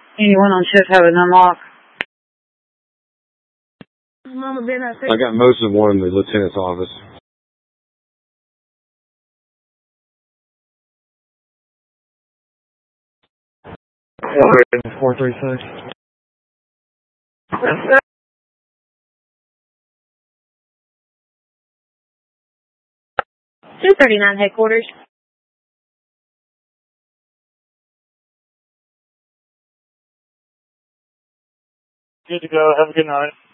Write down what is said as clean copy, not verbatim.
Anyone on shift have an unlock? Mama Ben, I got most of one in the lieutenant's office. Elevator 436. 239 headquarters. Good to go. Have a good night.